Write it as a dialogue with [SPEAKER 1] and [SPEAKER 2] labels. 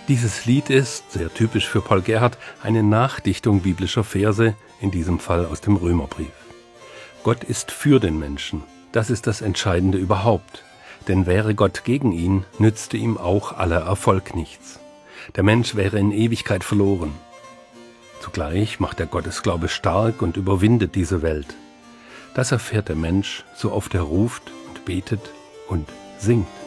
[SPEAKER 1] Dieses Lied ist, sehr typisch für Paul Gerhardt, eine Nachdichtung biblischer Verse, in diesem Fall aus dem Römerbrief. Gott ist für den Menschen. Das ist das Entscheidende überhaupt. Denn wäre Gott gegen ihn, nützte ihm auch aller Erfolg nichts. Der Mensch wäre in Ewigkeit verloren. Zugleich macht der Gottesglaube stark und überwindet diese Welt. Das erfährt der Mensch, so oft er ruft und betet und singt.